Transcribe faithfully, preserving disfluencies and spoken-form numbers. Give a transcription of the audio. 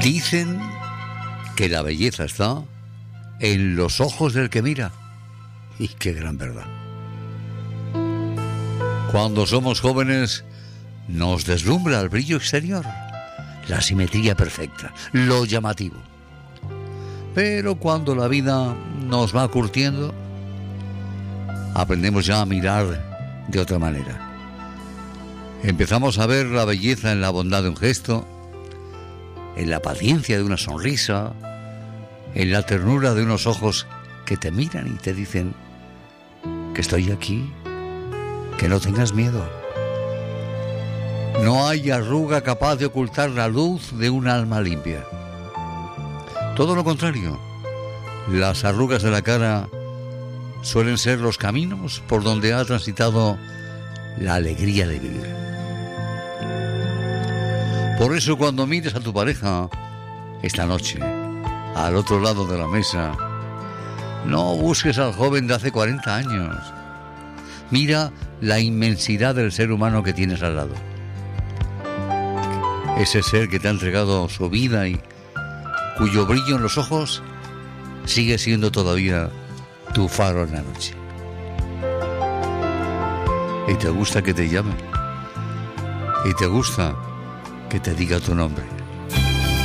Dicen que la belleza está en los ojos del que mira. Y qué gran verdad. Cuando somos jóvenes nos deslumbra el brillo exterior, la simetría perfecta, lo llamativo. Pero cuando la vida nos va curtiendo, aprendemos ya a mirar de otra manera. Empezamos a ver la belleza en la bondad de un gesto, en la paciencia de una sonrisa, en la ternura de unos ojos que te miran y te dicen que estoy aquí, que no tengas miedo. No hay arruga capaz de ocultar la luz de un alma limpia. Todo lo contrario, las arrugas de la cara suelen ser los caminos por donde ha transitado la alegría de vivir. Por eso cuando mires a tu pareja esta noche, al otro lado de la mesa, no busques al joven de hace cuarenta años. Mira la inmensidad del ser humano que tienes al lado. Ese ser que te ha entregado su vida y cuyo brillo en los ojos sigue siendo todavía tu faro en la noche. Y te gusta que te llame. Y te gusta que te diga tu nombre.